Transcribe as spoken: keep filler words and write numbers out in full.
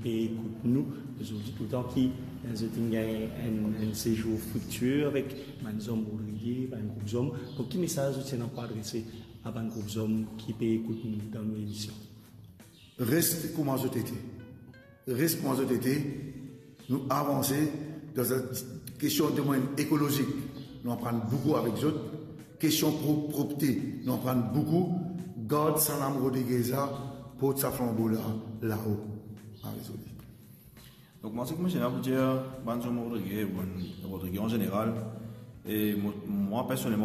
écoutent nous, aujourd'hui, tout le temps qui ont un, un séjour fructueux avec les hommes ouvriers, un groupe d'hommes. Donc, quel message vous n'avez pas adressé à un groupe d'hommes qui peut écouter nous dans nos émissions? Reste comment je t'étais. Reste comment je t'étais. Nous avancer dans une question de moyens écologique. Nous en prenons beaucoup avec eux. Question de propreté. Nous en prenons beaucoup. Garde Salam Rodriguez pour sa flambeau là, là-haut. Donc, moi, ce que je veux dire, Banzo Rodriguez, Rodriguez en général, et moi, personnellement,